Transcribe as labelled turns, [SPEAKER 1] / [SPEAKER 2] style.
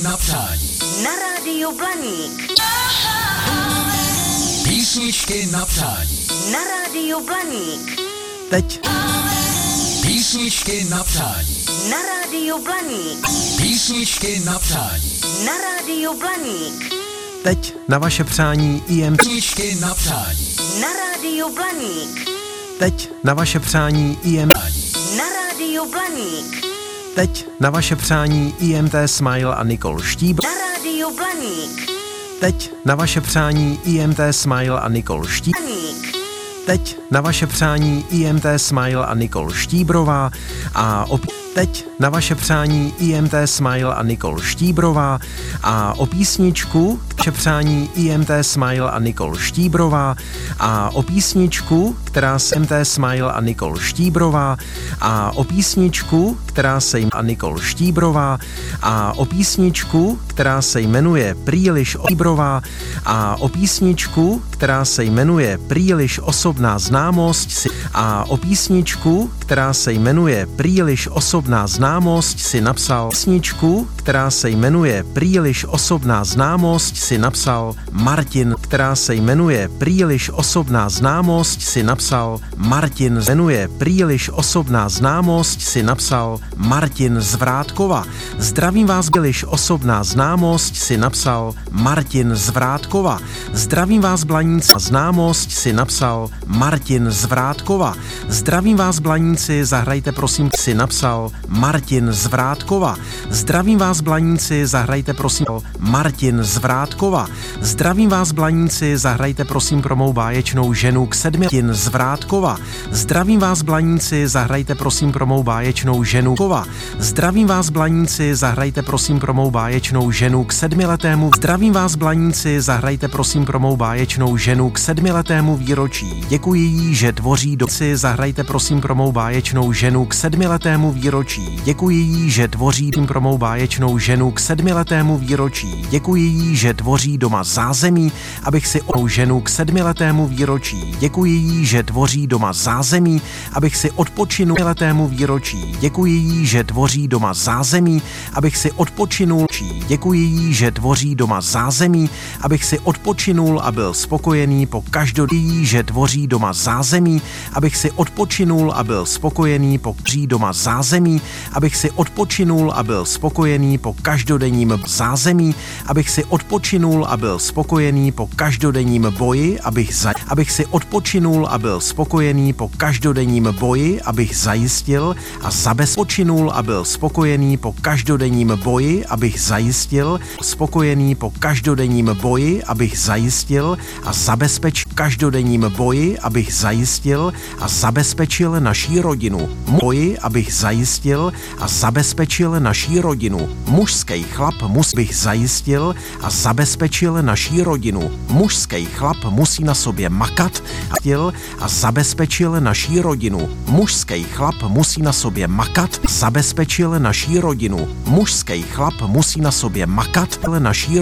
[SPEAKER 1] Na přání.
[SPEAKER 2] Na rádiu Blaník.
[SPEAKER 1] Písničky na přání.
[SPEAKER 2] Na rádiu Blaník.
[SPEAKER 3] Teď.
[SPEAKER 1] Písničky na přání.
[SPEAKER 2] Na rádiu Blaník.
[SPEAKER 1] Písničky na přání.
[SPEAKER 2] Na rádiu Blaník.
[SPEAKER 3] Teď na vaše přání IM.
[SPEAKER 1] Písničky na přání.
[SPEAKER 2] Na rádiu Blaník.
[SPEAKER 3] Teď na vaše přání IM.
[SPEAKER 2] Na rádiu Blaník.
[SPEAKER 3] Teď na vaše přání IMT Smile a Nikol Štíbr.
[SPEAKER 2] Na rádiu Blaník.
[SPEAKER 3] Teď na vaše přání IMT Smile a Nikol Štíbr.
[SPEAKER 2] Blaník.
[SPEAKER 3] Teď na vaše přání IMT Smile a Nikol Štíbrová a teď na vaše přání IMT Smile a Nikol Štíbrová a o písničku vaše přání IMT Smile a Nikol Štíbrová a o písničku, která se IMT Smile a Nikol Štíbrová a o písničku, která se a Nikol Štíbrová a o písničku, která se jmenuje Příliš Štíbrová a o písničku, která se jmenuje Příliš osobná známost a o písničku, která se jmenuje Příliš osobná známost si napsal písničku, která se jmenuje Příliš osobná známost si napsal Martin, která se jmenuje Příliš osobná známost si napsal Martin, jmenuje Příliš osobná známost si napsal Martin z Vrátkova. Zdravím vás, Příliš osobná známost si napsal Martin z Vrátkova. Zdravím vás, Blaníci, známost si napsal Martin z Vrátkova. Zdravím vás, Blaníci, zahrajte prosím si napsal Martin z Vrátkova. Zdravím vás, Blaníci, zahrajte prosím Martin z Vrátkova. Zdravím vás, Blaníci, zahrajte prosím pro mou báječnou ženu k 7. Martin z Vrátkova. Zdravím vás, Blaníci, zahrajte prosím pro mou báječnou ženu Kova. Zdravím vás, Blaníci, zahrajte prosím pro mou báječnou ženu k 7letému. Zdravím vás, Blaníci, zahrajte prosím pro mou báječnou ženu k 7letému výročí. Děkuji jí, že tvoří doci. Zahrajte prosím pro mou báječnou ženu k 7letému výročí. Děkuji jí, že tvoří pro mou báječnou ženu k 7letému výročí. Děkuji jí, že tvoří doma zázemí, abych si o ženu k 7letému výročí. Děkuji jí, že tvoří doma zázemí, abych si odpočinul 7letému výročí. Děkuji jí, že tvoří doma zázemí, abych si odpočinul. Děkuji jí, že tvoří doma zázemí, abych si odpočinul a byl spokojený po každodenní, že tvoří doma zázemí, abych si odpočinul a byl spokojený po doma zázemí, abych si odpočinul a byl spokojený po každodenním zázemí, abych si odpočinul a byl spokojený po každodenním boji, abych si odpočinul a byl spokojený po každodenním boji, abych zajistil a zabezpečil a byl spokojený po každodenním boji, abych zajistil spokojený po každodenním boji, abych zajistil a zabezpečil každodenním boji, abych zajistil a zabezpečil naší rodinu. Boji, abych zajistil a zabezpečil naší rodinu. Mužský chlap bych zajistil a zabezpečil naší rodinu. Mužský chlap musí na sobě makat a zabezpečil naší rodinu. Mužský chlap musí na sobě makat, zabezpečil naší rodinu. Mužský chlap musí na sobě makat, naší